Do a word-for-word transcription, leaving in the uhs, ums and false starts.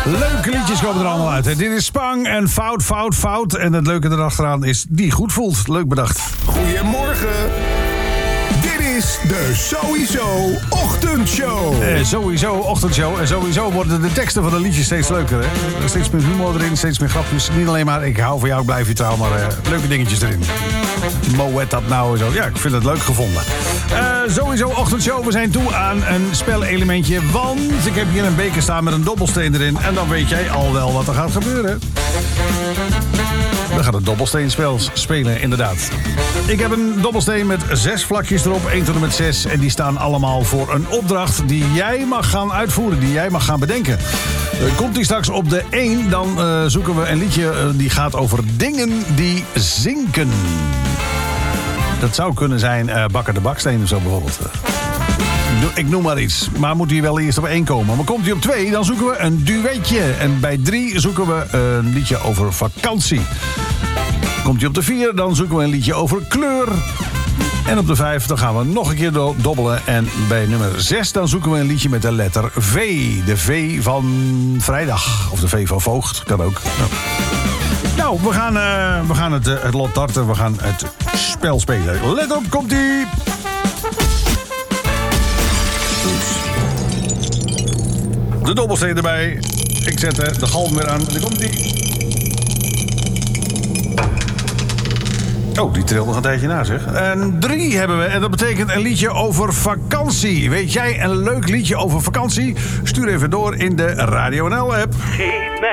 Leuke liedjes komen er allemaal uit. Hè. Dit is Spang en Fout, Fout, Fout. En het leuke erachteraan is die goed voelt. Leuk bedacht. Goedemorgen. Dit is de Sowieso Ochtendshow. Eh, sowieso ochtendshow. En sowieso worden de teksten van de liedjes steeds leuker. Hè? Er is steeds meer humor erin, steeds meer grapjes. Niet alleen maar ik hou van jou, ik blijf je trouw, maar uh, leuke dingetjes erin. Moet dat nou en zo. Ja, ik vind het leuk gevonden. Uh, sowieso ochtendshow. We zijn toe aan een spelelementje. Want ik heb hier een beker staan met een dobbelsteen erin. En dan weet jij al wel wat er gaat gebeuren. We gaan het dobbelsteenspel spelen, inderdaad. Ik heb een dobbelsteen met zes vlakjes erop, één tot en met zes. En die staan allemaal voor een opdracht die jij mag gaan uitvoeren, die jij mag gaan bedenken. Uh, komt die straks op de één, dan uh, zoeken we een liedje uh, die gaat over dingen die zinken. Dat zou kunnen zijn uh, Bakker de Baksteen of zo bijvoorbeeld. Ik noem maar iets, maar moet hij wel eerst op één komen. Maar komt hij op twee, dan zoeken we een duetje. En bij drie zoeken we een liedje over vakantie. Komt hij op de vier, dan zoeken we een liedje over kleur. En op de vijf, dan gaan we nog een keer do- dobbelen. En bij nummer zes, dan zoeken we een liedje met de letter V. De V van vrijdag. Of de V van voogd, kan ook. Nou, nou we gaan, uh, we gaan het, uh, het lot darten. We gaan het spel spelen. Let op, komt-ie! De dobbelsteen erbij. Ik zet de galm weer aan. Daar komt die. Oh, die trilt nog een tijdje na, zeg. En drie hebben we. En dat betekent een liedje over vakantie. Weet jij een leuk liedje over vakantie? Stuur even door in de Radio N L-app. Geef mij